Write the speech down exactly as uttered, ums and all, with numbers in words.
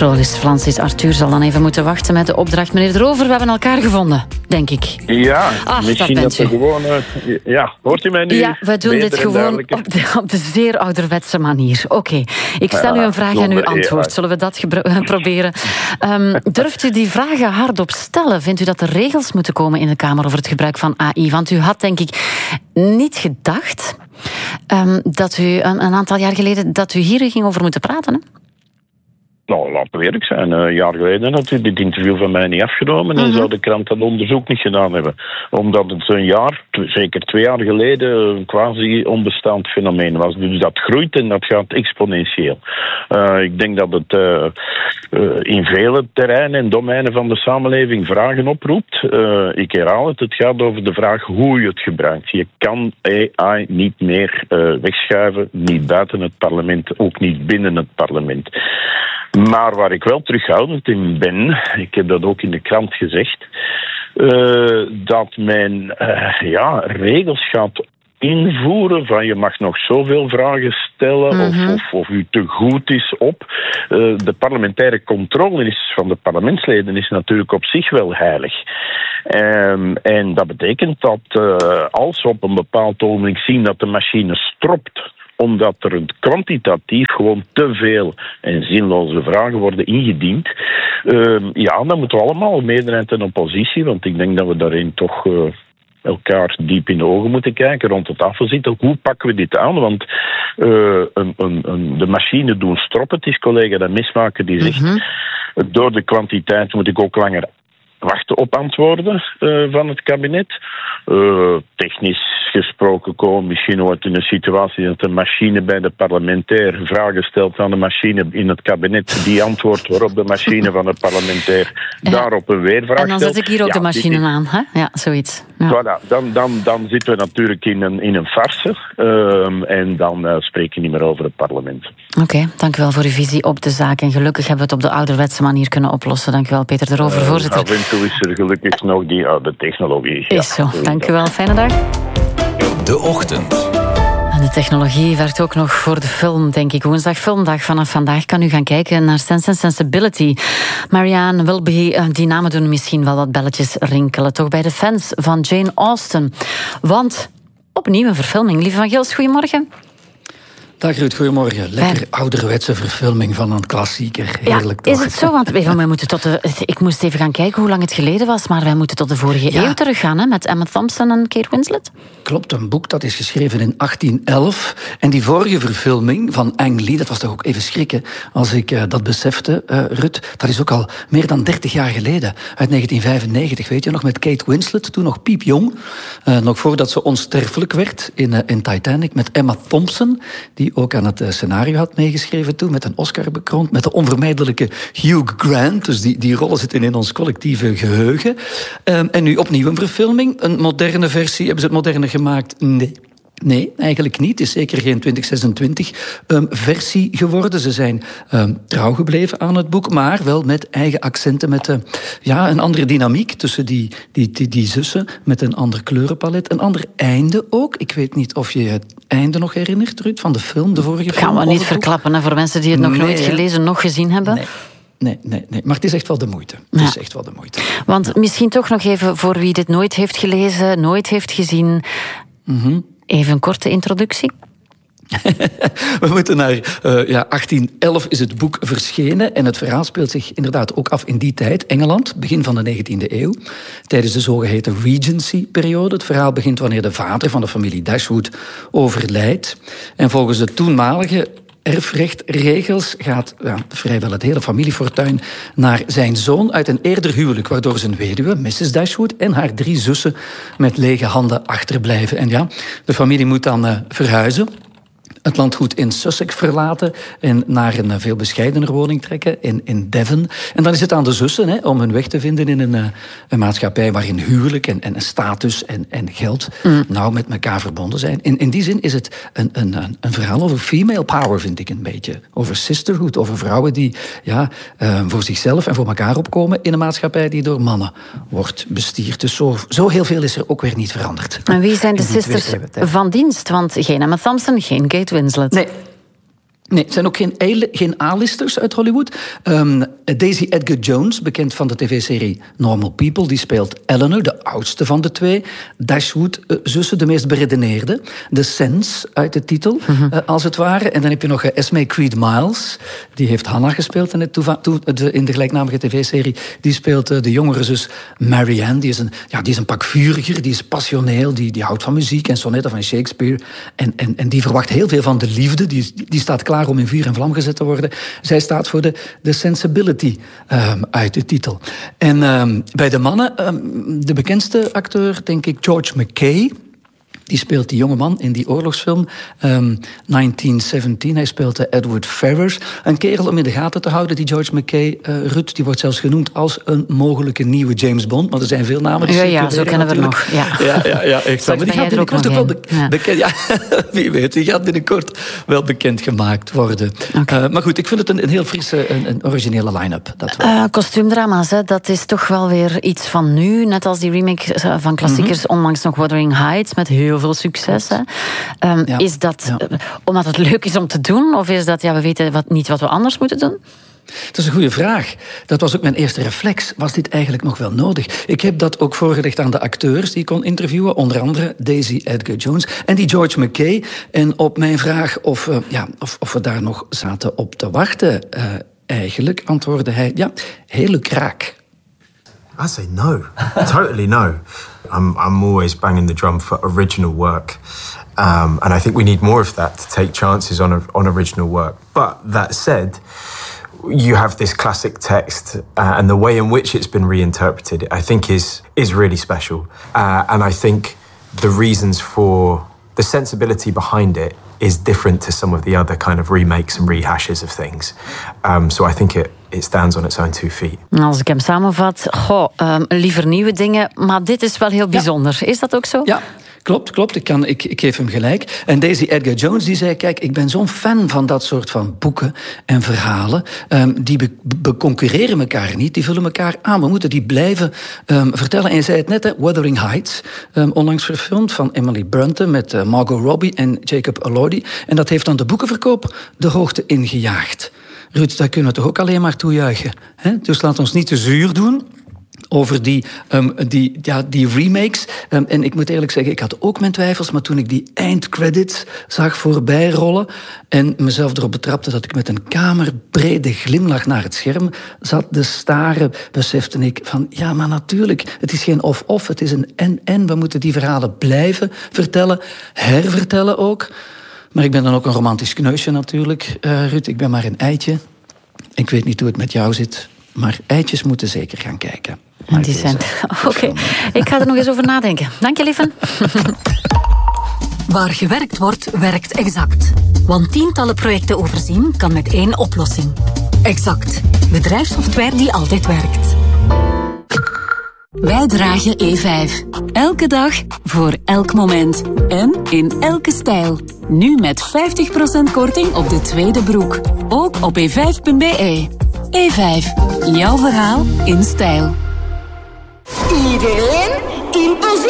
Francis, Francis Arthur zal dan even moeten wachten met de opdracht. Meneer De Rover, we hebben elkaar gevonden, denk ik. Ja, Ach, misschien dat dat we gewoon... Uh, ja, hoort u mij nu? Ja, we doen dit gewoon op de, op de zeer ouderwetse manier. Oké, okay. Ik stel ja, u een vraag en u antwoord. Ja. Zullen we dat gebru- proberen? Um, durft u die vragen hardop stellen? Vindt u dat er regels moeten komen in de Kamer over het gebruik van A I? Want u had, denk ik, niet gedacht um, dat u een, een aantal jaar geleden dat u hier ging over moeten praten, hè? Nou, laten we eerlijk zijn. Een jaar geleden had u dit interview van mij niet afgenomen en uh-huh. zou de krant dat onderzoek niet gedaan hebben. Omdat het een jaar, zeker twee jaar geleden, een quasi onbestaand fenomeen was. Dus dat groeit en dat gaat exponentieel. Uh, ik denk dat het uh, uh, in vele terreinen en domeinen van de samenleving vragen oproept. Uh, ik herhaal het, het gaat over de vraag hoe je het gebruikt. Je kan A I niet meer uh, wegschuiven, niet buiten het parlement, ook niet binnen het parlement. Maar waar ik wel terughoudend in ben, ik heb dat ook in de krant gezegd, uh, dat men uh, ja, regels gaat invoeren van je mag nog zoveel vragen stellen mm-hmm. of, of, of u te goed is op. Uh, de parlementaire controle is, van de parlementsleden is natuurlijk op zich wel heilig. Um, en dat betekent dat uh, als we op een bepaald ogenblik zien dat de machine stropt, omdat er kwantitatief gewoon te veel en zinloze vragen worden ingediend. Uh, ja, dan moeten we allemaal, meerderheid en oppositie, want ik denk dat we daarin toch uh, elkaar diep in de ogen moeten kijken, rond de tafel zitten. Hoe pakken we dit aan? Want uh, een, een, een, de machine doen stroppen. Het is collega de Mismaker die zegt, mm-hmm. door de kwantiteit moet ik ook langer wachten op antwoorden uh, van het kabinet. Uh, technisch gesproken komen misschien ooit in een situatie dat de machine bij de parlementair vragen stelt aan de machine in het kabinet, die antwoordt waarop de machine van de parlementair ja. daarop een weervraag stelt. En dan zet ik hier ook ja, de machine is... aan, hè? Ja, zoiets. Ja. Voilà, dan, dan, dan zitten we natuurlijk in een, in een farce uh, en dan uh, spreken we niet meer over het parlement. Oké, okay, dank u wel voor uw visie op de zaak. En gelukkig hebben we het op de ouderwetse manier kunnen oplossen. Dank u wel, Peter De Rover, uh, voorzitter. Af en toe is er gelukkig nog die oude technologie. Ja, is zo, dank u wel. Fijne dag. De Ochtend. En de technologie werkt ook nog voor de film, denk ik. Woensdag filmdag. Vanaf vandaag kan u gaan kijken naar Sense and Sensibility. Marianne Wilby, die namen doen misschien wel wat belletjes rinkelen. Toch bij de fans van Jane Austen. Want opnieuw een verfilming. Lieve van Gils, goedemorgen. Dag Ruud, goedemorgen. Lekker ouderwetse verfilming van een klassieker. Heerlijk ja, toch? Is het zo? Want wij moeten tot de, ik moest even gaan kijken hoe lang het geleden was, maar wij moeten tot de vorige ja. eeuw teruggaan, hè, met Emma Thompson en Kate Winslet. Klopt, een boek dat is geschreven in achttien elf. En die vorige verfilming van Ang Lee, dat was toch ook even schrikken als ik uh, dat besefte, uh, Ruud. Dat is ook al meer dan dertig jaar geleden, uit negentien vijfennegentig. Weet je nog, met Kate Winslet, toen nog piepjong. Uh, nog voordat ze onsterfelijk werd in, uh, in Titanic. Met Emma Thompson, die ook aan het scenario had meegeschreven toen, met een Oscar bekroond, met de onvermijdelijke Hugh Grant. Dus die, die rollen zitten in ons collectieve geheugen. Um, en nu opnieuw een verfilming, een moderne versie. Hebben ze het moderne gemaakt? Nee. Nee, eigenlijk niet. Het is zeker geen twintig zesentwintig um, versie geworden. Ze zijn um, trouw gebleven aan het boek, maar wel met eigen accenten, met uh, ja, een andere dynamiek tussen die, die, die, die zussen, met een ander kleurenpalet, een ander einde ook. Ik weet niet of je het einde nog herinnert, Ruud, van de film, de vorige film. Gaan we niet verklappen, hè, voor mensen die het nog nee, nooit gelezen, nog gezien hebben. Nee. Nee, nee, nee, maar het is echt wel de moeite. Het ja. is echt wel de moeite. Want ja. misschien toch nog even voor wie dit nooit heeft gelezen, nooit heeft gezien. Mm-hmm. Even een korte introductie. We moeten naar uh, ja, achttien elf is het boek verschenen. En het verhaal speelt zich inderdaad ook af in die tijd. Engeland, begin van de negentiende eeuw. Tijdens de zogeheten Regency-periode. Het verhaal begint wanneer de vader van de familie Dashwood overlijdt. En volgens de toenmalige erfrechtregels gaat ja, vrijwel het hele familiefortuin naar zijn zoon uit een eerder huwelijk, waardoor zijn weduwe, missus Dashwood, en haar drie zussen met lege handen achterblijven. En ja, de familie moet dan uh, verhuizen. Het landgoed in Sussex verlaten en naar een veel bescheidener woning trekken in, in Devon. En dan is het aan de zussen hè, om hun weg te vinden in een, een maatschappij waarin huwelijk en, en status en, en geld mm. nauw met elkaar verbonden zijn. In, in die zin is het een, een, een verhaal over female power, vind ik een beetje. Over sisterhood, over vrouwen die ja, uh, voor zichzelf en voor elkaar opkomen in een maatschappij die door mannen wordt bestierd. Dus zo, zo heel veel is er ook weer niet veranderd. En wie zijn de sisters van dienst? Want geen Emma Thompson, geen Kate Winslet. Nee. Nee, het zijn ook geen, A- geen A-listers uit Hollywood. Um, Daisy Edgar Jones, bekend van de tv-serie Normal People, die speelt Eleanor, de oudste van de twee Dashwood-zussen, de meest beredeneerde. De Sense uit de titel, mm-hmm. uh, als het ware. En dan heb je nog uh, Esme Creed Miles, die heeft Hannah gespeeld in, het toeva- to- de, in de gelijknamige tv-serie. Die speelt uh, de jongere zus Marianne. Die is een, ja, die is een pak vuriger, die is passioneel, die, die houdt van muziek en sonnetten van Shakespeare. En, en, en die verwacht heel veel van de liefde. Die, die staat klaar om in vuur en vlam gezet te worden. Zij staat voor de, de sensibility um, uit de titel. En um, bij de mannen, um, de bekendste acteur, denk ik, George McKay. Die speelt die jonge man in die oorlogsfilm um, negentien zeventien. Hij speelt uh, Edward Ferrars. Een kerel om in de gaten te houden, die George McKay. Uh, Ruud, die wordt zelfs genoemd als een mogelijke nieuwe James Bond. Want er zijn veel namen. Die ja, ja, zo kennen we nog. Ja, ja, ja, ja echt. Maar die gaat binnenkort ook wel be- ja. bekend... Ja, wie weet, die gaat binnenkort wel bekend gemaakt worden. Okay. Uh, maar goed, ik vind het een, een heel frisse, een, een originele line-up. Dat uh, kostuumdrama's, hè, dat is toch wel weer iets van nu. Net als die remake van klassiekers, mm-hmm. onlangs nog Wuthering Heights, met heel veel succes. Hè. Um, ja. Is dat ja. uh, omdat het leuk is om te doen? Of is dat, ja, we weten wat, niet wat we anders moeten doen? Dat is een goede vraag. Dat was ook mijn eerste reflex. Was dit eigenlijk nog wel nodig? Ik heb dat ook voorgelegd aan de acteurs die ik kon interviewen. Onder andere Daisy Edgar Jones en die George McKay. En op mijn vraag of, uh, ja, of, of we daar nog zaten op te wachten... Uh, eigenlijk antwoordde hij, ja, hele kraak. I say no. Totally no. I'm, I'm always banging the drum for original work. Um, and I think we need more of that to take chances on, on original work. But that said, you have this classic text uh, and the way in which it's been reinterpreted, I think is, is really special. Uh, and I think the reasons for the sensibility behind it is different to some of the other kind of remakes and rehashes of things. Um, so I think it, it stands on its own two feet. Als ik hem samenvat, goh, um, liever nieuwe dingen, maar dit is wel heel bijzonder. Ja. Is dat ook zo? Ja. Klopt, klopt. Ik, kan, ik, ik geef hem gelijk. En Daisy Edgar Jones die zei, kijk, ik ben zo'n fan van dat soort van boeken en verhalen. Um, die be, be concurreren elkaar niet, die vullen elkaar aan. We moeten die blijven um, vertellen. En je zei het net, hè, Wuthering Heights, um, onlangs verfilmd van Emily Brunton met uh, Margot Robbie en Jacob Elordi. En dat heeft dan de boekenverkoop de hoogte ingejaagd. Ruud, daar kunnen we toch ook alleen maar toejuichen. Hè? Dus laat ons niet te zuur doen over die, um, die, ja, die remakes. Um, en ik moet eerlijk zeggen, ik had ook mijn twijfels, maar toen ik die eindcredits zag voorbij rollen en mezelf erop betrapte dat ik met een kamerbrede glimlach naar het scherm zat te staren, besefte ik van, ja, maar natuurlijk, het is geen of-of, het is een en-en. We moeten die verhalen blijven vertellen, hervertellen ook. Maar ik ben dan ook een romantisch kneusje natuurlijk, uh, Ruud. Ik ben maar een eitje. Ik weet niet hoe het met jou zit, maar eitjes moeten zeker gaan kijken. En die zijn... Oké, okay. Ik ga er nog eens over nadenken. Dank je, lieven. Waar gewerkt wordt, werkt Exact. Want tientallen projecten overzien kan met één oplossing. Exact. Bedrijfssoftware die altijd werkt. Wij dragen E vijf. Elke dag, voor elk moment. En in elke stijl. Nu met vijftig procent korting op de tweede broek. Ook op e vijf punt b e. E vijf. Jouw verhaal in stijl. Iedereen in positie.